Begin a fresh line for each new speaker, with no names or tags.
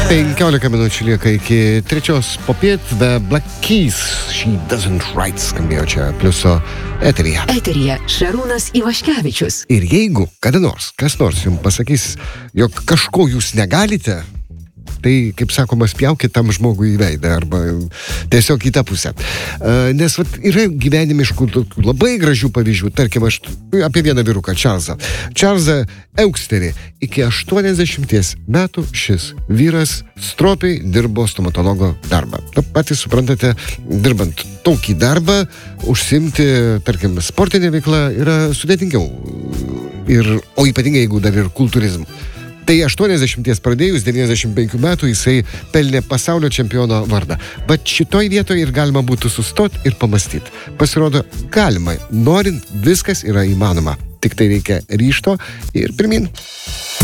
15 minučių lieka iki 3 popiet, be Black Keys, She Doesn't Write skambėjo čia Pliuso eteryje.
Eteryje Šarūnas Ivaškevičius.
Ir jeigu kada nors, kas nors jums pasakys, jog kažko jūs negalite, tai, kaip sakoma, spjaukit tam žmogui į veidą arba tiesiog į tą pusę. Nes yra gyvenimiškų labai gražių pavyzdžių. Tarkim, aš apie vieną vyruką, Čarlzą Euksterį. Iki 80 metų šis vyras stropiai dirbo stomatologo darbą. Patys suprantate, dirbant tokį darbą, užsiimti, tarkim, sportinė veikla yra sudėtingiau. O ypatingai, jeigu dar ir kultūrizmu. Tai 80 pradėjus, 95 metų jisai pelnė pasaulio čempiono vardą. Bet šitoj vietoje ir galima būtų sustoti ir pamastyti. Pasirodo, galima, norint, viskas yra įmanoma. Tik tai reikia ryžto ir pirmin.